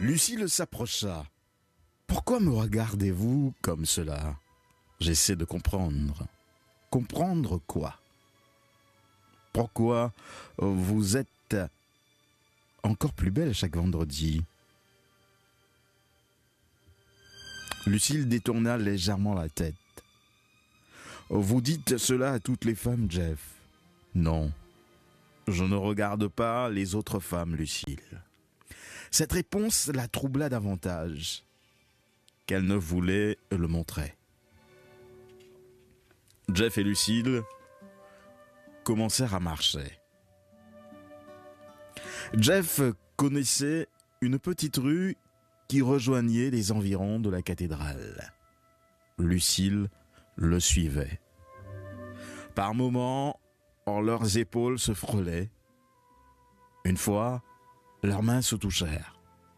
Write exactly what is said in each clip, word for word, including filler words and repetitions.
Lucille s'approcha. « Pourquoi me regardez-vous comme cela ?» J'essaie de comprendre. Comprendre quoi? Pourquoi vous êtes encore plus belle chaque vendredi? Lucille détourna légèrement la tête. Vous dites cela à toutes les femmes, Jeff? Non, je ne regarde pas les autres femmes, Lucille. Cette réponse la troubla davantage qu'elle ne voulait le montrer. Jeff et Lucille commencèrent à marcher. Jeff connaissait une petite rue qui rejoignait les environs de la cathédrale. Lucille le suivait. Par moments, leurs épaules se frôlaient. Une fois, leurs mains se touchèrent.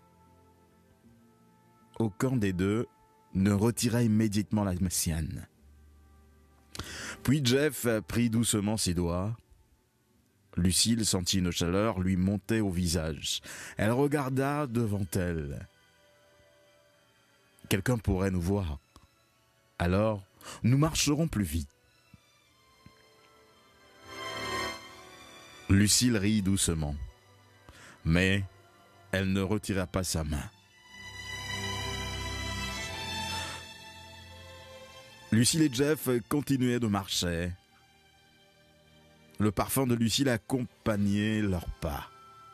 Aucun des deux ne retira immédiatement la sienne. Puis Jeff prit doucement ses doigts. Lucille sentit une chaleur lui monter au visage. Elle regarda devant elle. Quelqu'un pourrait nous voir. Alors, nous marcherons plus vite. Lucille rit doucement, mais elle ne retira pas sa main. Lucille et Jeff continuaient de marcher. Le parfum de Lucille accompagnait leurs pas.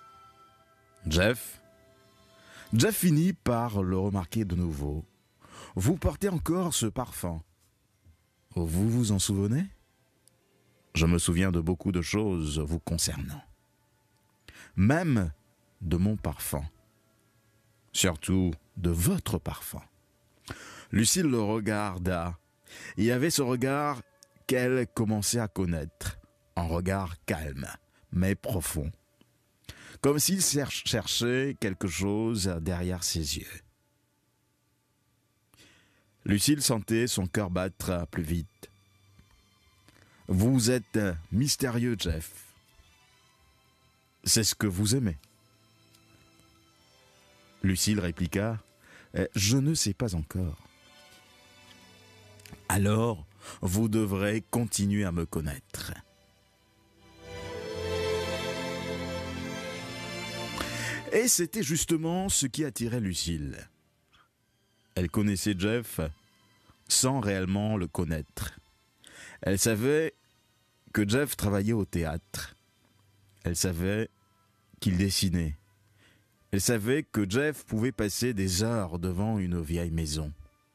Jeff, Jeff finit par le remarquer de nouveau. « Vous portez encore ce parfum. Vous vous en souvenez? Je me souviens de beaucoup de choses vous concernant. Même de mon parfum. Surtout de votre parfum. » Lucille le regarda. Il y avait ce regard qu'elle commençait à connaître. Un regard calme, mais profond. Comme s'il cherchait quelque chose derrière ses yeux. Lucille sentait son cœur battre plus vite. « Vous êtes mystérieux, Jeff. C'est ce que vous aimez. » Lucille répliqua « Je ne sais pas encore. » « Alors, vous devrez continuer à me connaître. » Et c'était justement ce qui attirait Lucille. Elle connaissait Jeff sans réellement le connaître. Elle savait que Jeff travaillait au théâtre. Elle savait qu'il dessinait. Elle savait que Jeff pouvait passer des heures devant une vieille maison.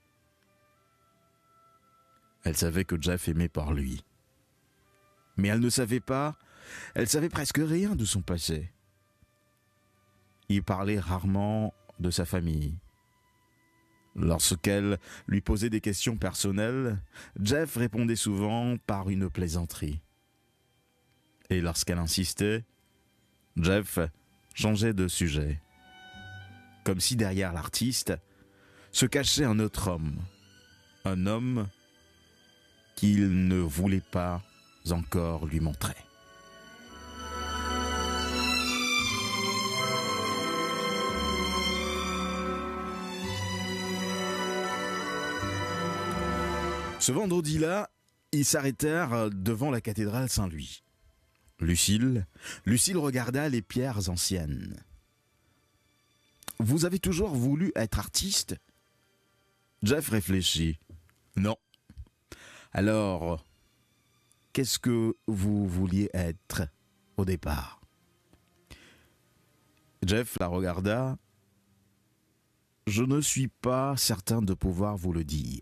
Elle savait que Jeff aimait par lui. Mais elle ne savait pas, elle savait presque rien de son passé. Il parlait rarement de sa famille. Lorsqu'elle lui posait des questions personnelles, Jeff répondait souvent par une plaisanterie. Et lorsqu'elle insistait, Jeff changeait de sujet. Comme si derrière l'artiste se cachait un autre homme. Un homme qu'il ne voulait pas encore lui montrer. Ce vendredi-là, ils s'arrêtèrent devant la cathédrale Saint-Louis. Lucille, Lucille regarda les pierres anciennes. « Vous avez toujours voulu être artiste ?» Jeff réfléchit. « Non. » Alors, qu'est-ce que vous vouliez être au départ? Jeff la regarda. « Je ne suis pas certain de pouvoir vous le dire.